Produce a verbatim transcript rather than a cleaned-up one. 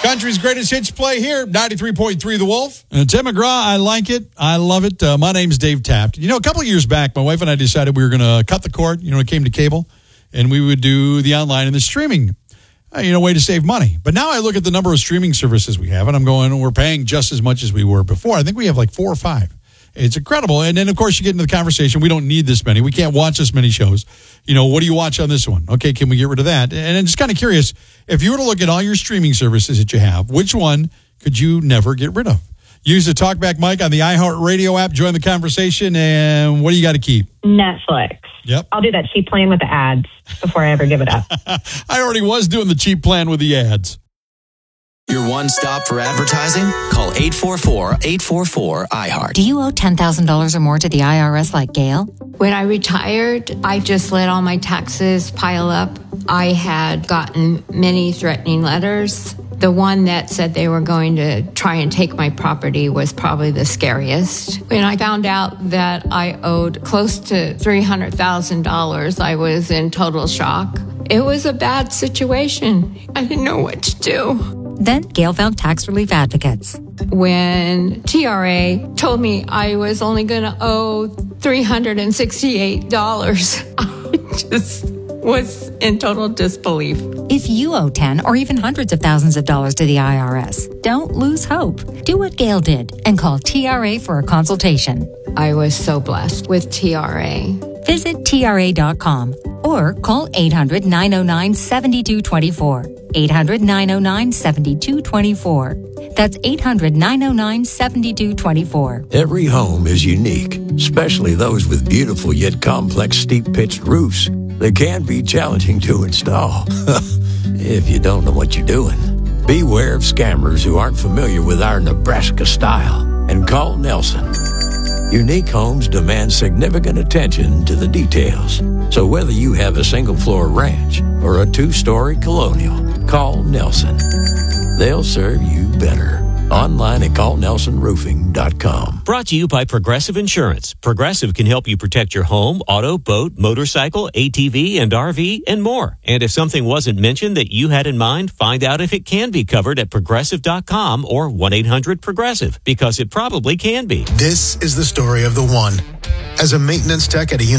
Country's greatest hits play here, ninety-three point three The Wolf. Uh, Tim McGraw, I like it. I love it. Uh, my name's Dave Taft. You know, a couple of years back, my wife and I decided we were going to cut the cord, you know, it came to cable, and we would do the online and the streaming, uh, you know, way to save money. But now I look at the number of streaming services we have, and I'm going, we're paying just as much as we were before. I think we have like four or five. It's incredible. And then, of course, you get into the conversation. We don't need this many. We can't watch this many shows. You know, what do you watch on this one? Okay, can we get rid of that? And I'm just kind of curious, if you were to look at all your streaming services that you have, which one could you never get rid of? Use the TalkBack mic on the iHeartRadio app. Join the conversation. And what do you got to keep? Netflix. Yep. I'll do that cheap plan with the ads before I ever give it up. I already was doing the cheap plan with the ads. Your one stop for advertising? Call eight four four, eight four four, I heart. Do you owe ten thousand dollars or more to the I R S like Gail? When I retired, I just let all my taxes pile up. I had gotten many threatening letters. The one that said they were going to try and take my property was probably the scariest. When I found out that I owed close to three hundred thousand dollars, I was in total shock. It was a bad situation. I didn't know what to do. Then Gail found tax relief advocates. When T R A told me I was only going to owe three hundred sixty-eight dollars, I just was in total disbelief. If you owe ten or even hundreds of thousands of dollars to the I R S, don't lose hope. Do what Gail did and call T R A for a consultation. I was so blessed with T R A. Visit T R A dot com or call eight hundred, nine oh nine, seven two two four. eight hundred, nine oh nine, seven two two four. That's eight hundred, nine oh nine, seven two two four. Every home is unique, especially those with beautiful yet complex steep-pitched roofs. They can be challenging to install if you don't know what you're doing. Beware of scammers who aren't familiar with our Nebraska style and call Nelson. Unique homes demand significant attention to the details. So whether you have a single-floor ranch or a two-story colonial, call Nelson. They'll serve you better. Online at call nelson roofing dot com. Brought to you by Progressive Insurance. Progressive can help you protect your home, auto, boat, motorcycle, A T V, and R V, and more. And if something wasn't mentioned that you had in mind, find out if it can be covered at progressive dot com or one eight hundred progressive, because it probably can be. This is the story of the one. As a maintenance tech at a university,